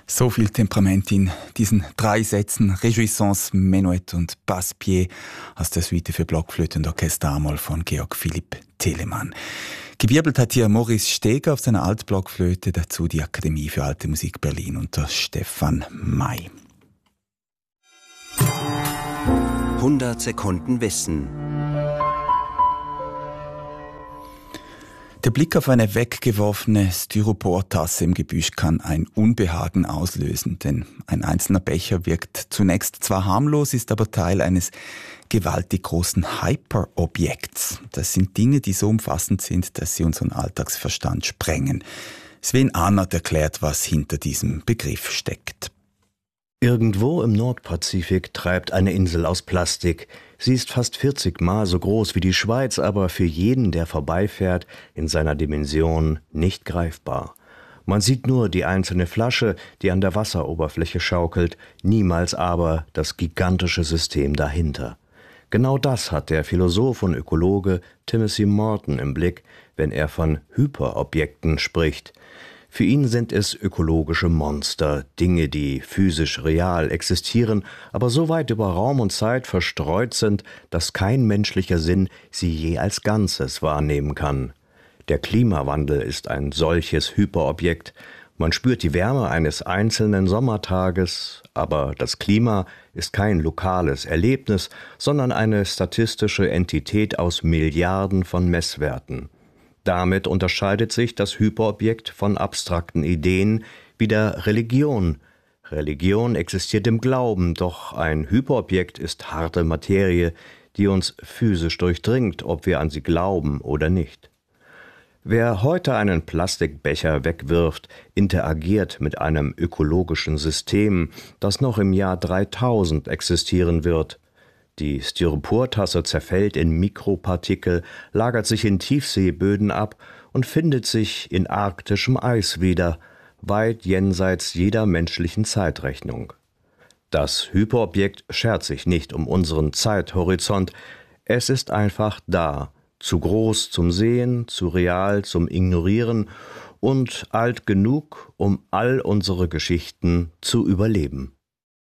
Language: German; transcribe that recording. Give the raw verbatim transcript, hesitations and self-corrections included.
So viel Temperament in diesen drei Sätzen: Réjouissance, Menuett und Passepied aus der Suite für Blockflöte und Orchester A-Moll von Georg Philipp Telemann. Gewirbelt hat hier Maurice Steger auf seiner Altblockflöte, dazu die Akademie für Alte Musik Berlin unter Stefan May. hundert Sekunden Wissen. Der Blick auf eine weggeworfene Styroportasse im Gebüsch kann ein Unbehagen auslösen, denn ein einzelner Becher wirkt zunächst zwar harmlos, ist aber Teil eines gewaltig großen Hyperobjekts. Das sind Dinge, die so umfassend sind, dass sie unseren Alltagsverstand sprengen. Sven Arnert erklärt, was hinter diesem Begriff steckt. Irgendwo im Nordpazifik treibt eine Insel aus Plastik. Sie ist fast vierzig Mal so groß wie die Schweiz, aber für jeden, der vorbeifährt, in seiner Dimension nicht greifbar. Man sieht nur die einzelne Flasche, die an der Wasseroberfläche schaukelt, niemals aber das gigantische System dahinter. Genau das hat der Philosoph und Ökologe Timothy Morton im Blick, wenn er von Hyperobjekten spricht. Für ihn sind es ökologische Monster, Dinge, die physisch real existieren, aber so weit über Raum und Zeit verstreut sind, dass kein menschlicher Sinn sie je als Ganzes wahrnehmen kann. Der Klimawandel ist ein solches Hyperobjekt. Man spürt die Wärme eines einzelnen Sommertages, aber das Klima ist kein lokales Erlebnis, sondern eine statistische Entität aus Milliarden von Messwerten. Damit unterscheidet sich das Hyperobjekt von abstrakten Ideen wie der Religion. Religion existiert im Glauben, doch ein Hyperobjekt ist harte Materie, die uns physisch durchdringt, ob wir an sie glauben oder nicht. Wer heute einen Plastikbecher wegwirft, interagiert mit einem ökologischen System, das noch im Jahr dreitausend existieren wird. Die Styroportasse zerfällt in Mikropartikel, lagert sich in Tiefseeböden ab und findet sich in arktischem Eis wieder, weit jenseits jeder menschlichen Zeitrechnung. Das Hyperobjekt schert sich nicht um unseren Zeithorizont, es ist einfach da, zu groß zum Sehen, zu real zum Ignorieren und alt genug, um all unsere Geschichten zu überleben.